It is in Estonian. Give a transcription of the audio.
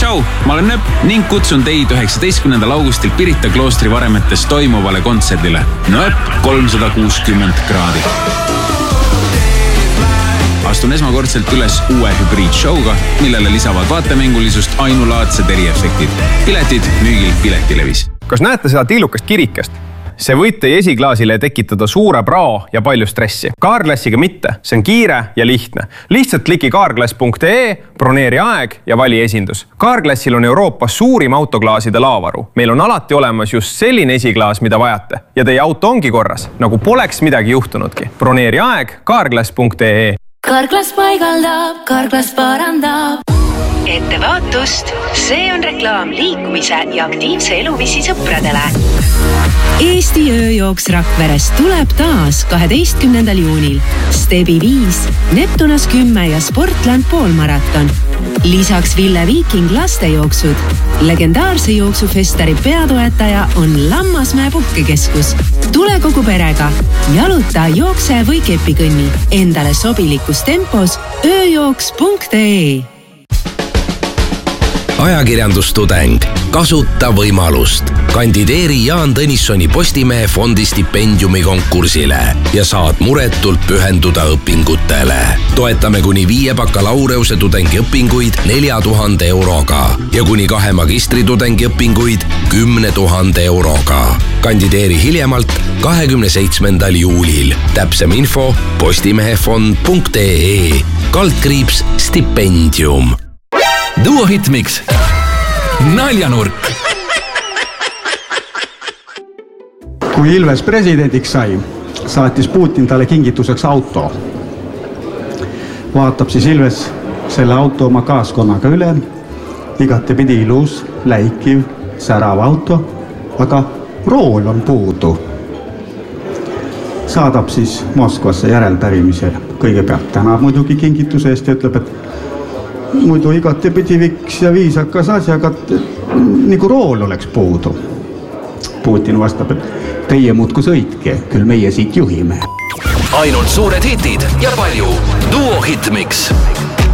Tšau, ma olen Nööp ning kutsun teid 19. augustil Pirita kloostri varemetes toimuvale kontserdile. Nööp 360 kraadi. Astun esmakordselt üles uue hübriidshowga, millele lisavad vaatemängulisust ainulaadsed eriefektid. Piletid müügil Piletilevis. Kas näete seda tiilukast kirikest? See võib teie esiklaasile tekitada suure prao ja palju stressi. Carglassiga mitte, see on kiire ja lihtne. Lihtsalt kliki carglass.ee, broneeri aeg ja vali esindus. Carglassil on Euroopas suurim autoklaaside laavaru. Meil on alati olemas just selline esiklaas, mida vajate. Ja teie auto ongi korras, nagu poleks midagi juhtunudki. Broneeri aeg carglass.ee. Carglass paigaldab, Carglass parandab. Ettevaatust, see on reklaam liikumise ja aktiivse eluviisi sõpradele. Eesti ööjooks Rakveres tuleb taas 12. juunil. Stebi 5, Neptunas 10 ja Sportland poolmaraton. Lisaks Ville Viiking lastejooksud. Legendaarse jooksufestari peatoetaja on Lammasmäe puhkekeskus. Tule kogu perega. Jaluta, jookse või kepikõnni. Endale sobilikus tempos ööjooks.ee. Ajakirjandustudeng. Kasuta võimalust. Kandideeri Jaan Tõnissoni Postimehe fondi stipendiumi konkursile ja saad muretult pühenduda õpingutele. Toetame kuni 5 bakalaureuse tudengiõpinguid 4000 euroga ja kuni 2 magistritudengi õpinguid 10 000 euroga. Kandideeri hiljemalt 27. juulil. Täpsem info postimehefond.ee /stipendium. Duo Hitmix. Naljanurk. Kui Ilves presidendiks sai, saatis Putin talle kingituseks auto. Vaatab siis Ilves selle auto oma kaaskonnaga üle. Igatepidi ilus, läikiv, särav auto, aga rool on puudu. Saadab siis Moskvasse järelpärimisele. Kõigepealt tänab muidugi kingituse eest ja ütleb, et muidu igatepidi viks ja viisakas asjaga, nagu rool oleks puudu. Putin vastab, et teie muudku sõitke, küll meie siit juhime. Ainult suured hitid ja palju Duo Hitmix.